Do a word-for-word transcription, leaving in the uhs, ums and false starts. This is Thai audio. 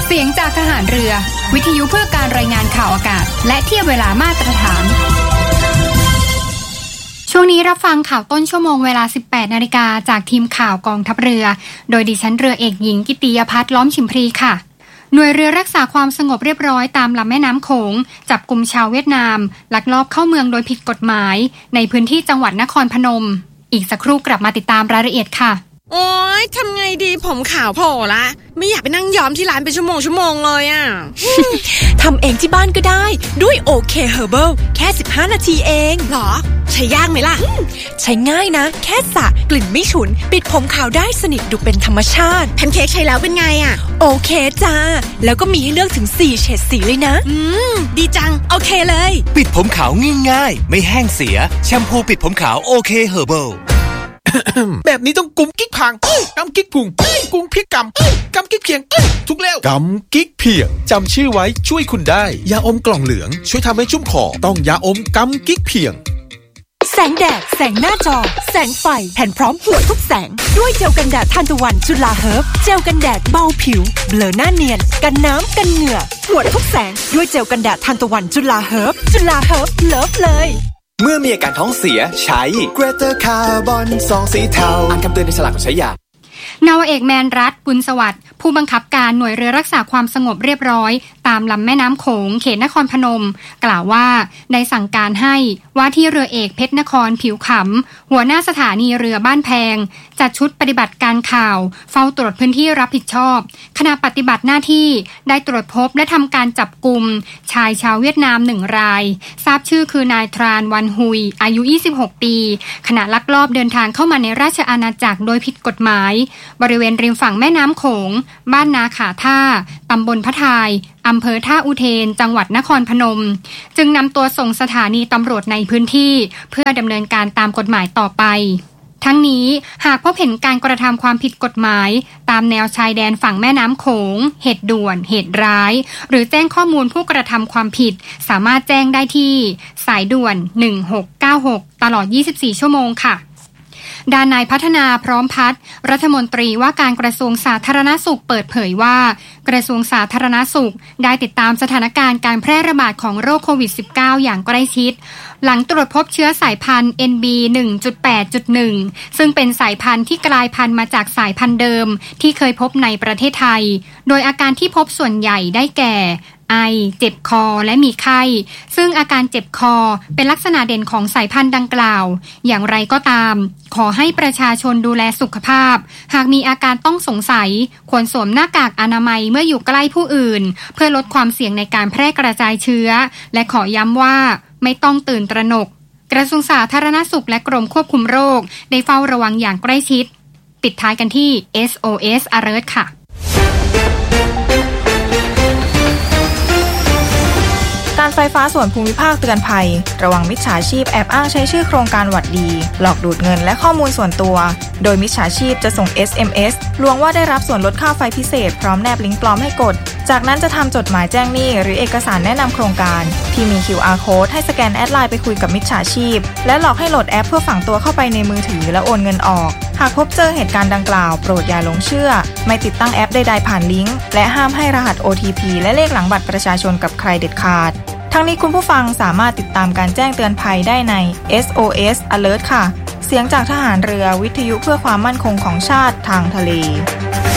เสียงจากทหารเรือวิทยุเพื่อการรายงานข่าวอากาศและเทียบเวลามาตรฐานช่วงนี้รับฟังข่าวต้นชั่วโมงเวลา สิบแปดนาฬิกา จากทีมข่าวกองทัพเรือโดยดิฉันเรือเอกหญิงกิติยภัทรล้อมชิมพรีค่ะหน่วยเรือรักษาความสงบเรียบร้อยตามลำแม่น้ำโขงจับกุมชาวเวียดนามลักลอบเข้าเมืองโดยผิดกฎหมายในพื้นที่จังหวัดนครพนมอีกสักครู่กลับมาติดตามรายละเอียดค่ะโอ๊ยทำไงดีผมขาวโผล่ละไม่อยากไปนั่งย้อมที่ร้านเป็นชั่วโมงชั่วโมงเลยอ่ะทำเองที่บ้านก็ได้ด้วย โอ เค Herbal แค่สิบห้านาทีเองหรอใช้ยากไหมล่ะใช้ง่ายนะแค่สระกลิ่นไม่ฉุนปิดผมขาวได้สนิทดูเป็นธรรมชาติแพนเค้กใช้แล้วเป็นไงอ่ะโอเคจ้าแล้วก็มีให้เลือกถึงสี่เฉดสีเลยนะอืมดีจังโอเคเลยปิดผมขาวง่ายๆไม่แห้งเสียแชมพูปิดผมขาวโอเค Herbal แบบนี้ต้องกุมกิ๊กพังกำกิ๊กพุงกุมพริกกำกำกิ๊กเพียงทุกแล้วกำกิ๊กเพียงจำชื่อไว้ช่วยคุณได้ยาอมกล่องเหลืองช่วยทำให้ชุ่มคอต้องยาอมกำกิ๊กเพียงแสงแดดแสงหน้าจอแสงไฟแผ่นพร้อมหัวทุกแสงด้วยเจลกันแดดทานตะวันจุฬาเฮิร์บเจลกันแดดเบาผิวเบลอหน้าเนียนกันน้ำกันเหงื่อหัวทุกแสงด้วยเจลกันแดดทานตะวันจุฬาเฮิร์บจุฬาเฮิร์บเลิฟเลยเมื่อมีอาการท้องเสียใช้ Greater Carbon ซองสีเทาอ่านคำเตือนในฉลากก่อนใช้ยานาวาเอกแมนรัฐบุญสวัสดิ์ผู้บังคับการหน่วยเรือรักษาความสงบเรียบร้อยตามลำแม่น้ำโขงเขตนครพนมกล่าวว่าได้สั่งการให้ว่าที่เรือเอกเพชรนครผิวขำหัวหน้าสถานีเรือบ้านแพงจัดชุดปฏิบัติการข่าวเฝ้าตรวจพื้นที่รับผิดชอบขณะปฏิบัติหน้าที่ได้ตรวจพบและทำการจับกุมชายชาวเวียดนามหนึ่งรายทราบชื่อคือนายทรานวันฮุยอายุยี่สิบหกปีขณะลักลอบเดินทางเข้ามาในราชอาณาจักรโดยผิดกฎหมายบริเวณริมฝั่งแม่น้ำโขงบ้านนาขาท่าตำบลพะทายอำเภอท่าอุเทนจังหวัดนครพนมจึงนำตัวส่งสถานีตำรวจในพื้นที่เพื่อดำเนินการตามกฎหมายต่อไปทั้งนี้หากพบเห็นการกระทำความผิดกฎหมายตามแนวชายแดนฝั่งแม่น้ำโขงเหตุด่วนเหตุร้ายหรือแจ้งข้อมูลผู้กระทำความผิดสามารถแจ้งได้ที่สายด่วนหนึ่งหกเก้าหกตลอดยี่สิบสี่ชั่วโมงค่ะด้านนายพัฒนาพร้อมพัฒน์รัฐมนตรีว่าการกระทรวงสาธารณสุขเปิดเผยว่ากระทรวงสาธารณสุขได้ติดตามสถานการณ์การแพร่ระบาดของโรคโควิด สิบเก้า อย่างใกล้ชิดหลังตรวจพบเชื้อสายพันธุ์ เอ็น บี หนึ่งจุดแปดจุดหนึ่ง ซึ่งเป็นสายพันธุ์ที่กลายพันธุ์มาจากสายพันธุ์เดิมที่เคยพบในประเทศไทยโดยอาการที่พบส่วนใหญ่ได้แก่ไอเจ็บคอและมีไข้ซึ่งอาการเจ็บคอเป็นลักษณะเด่นของสายพันธุ์ดังกล่าวอย่างไรก็ตามขอให้ประชาชนดูแลสุขภาพหากมีอาการต้องสงสัยควรสวมหน้ากากอนามัยเมื่ออยู่ใกล้ผู้อื่นเพื่อลดความเสี่ยงในการแพร่กระจายเชื้อและขอย้ำว่าไม่ต้องตื่นตระหนกกระทรวงสาธารณสุขและกรมควบคุมโรคได้เฝ้าระวังอย่างใกล้ชิดปิดท้ายกันที่ เอส โอ เอส Alert ค่ะการไฟฟ้าส่วนภูมิภาคเตือนภัยระวังมิจฉาชีพแอบอ้างใช้ชื่อโครงการหวัดดีหลอกดูดเงินและข้อมูลส่วนตัวโดยมิจฉาชีพจะส่ง เอส เอ็ม เอส ลวงว่าได้รับส่วนลดค่าไฟพิเศษพร้อมแนบลิงก์ปลอมให้กดจากนั้นจะทำจดหมายแจ้งหนี้หรือเอกสารแนะนำโครงการที่มี คิว อาร์ Code ให้สแกนแอดไลน์ไปคุยกับมิจฉาชีพและหลอกให้โหลดแอปเพื่อฝังตัวเข้าไปในมือถือและโอนเงินออกหากพบเจอเหตุการณ์ดังกล่าวโปรดอย่าหลงเชื่อไม่ติดตั้งแอปใดๆผ่านลิงก์และห้ามให้รหัส โอ ที พี และเลขหลังบัตรประชาชนกับใครเด็ดขาดทั้งนี้คุณผู้ฟังสามารถติดตามการแจ้งเตือนภัยได้ใน เอส โอ เอส Alert ค่ะเสียงจากทหารเรือวิทยุเพื่อความมั่นคงของชาติทางทะเล